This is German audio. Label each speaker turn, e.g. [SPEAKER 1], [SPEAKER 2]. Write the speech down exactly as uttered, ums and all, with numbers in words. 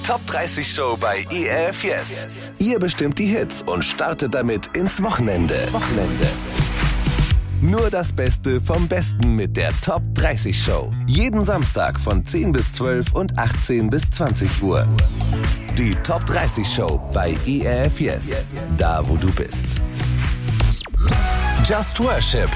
[SPEAKER 1] Top dreißig Show bei E R F Yes. Ihr bestimmt die Hits und startet damit ins Wochenende. Wochenende. Nur das Beste vom Besten mit der Top dreißig Show. Jeden Samstag von zehn bis zwölf und achtzehn bis zwanzig Uhr. Die Top dreißig Show bei E R F Yes. Da, wo du bist. Just Worship.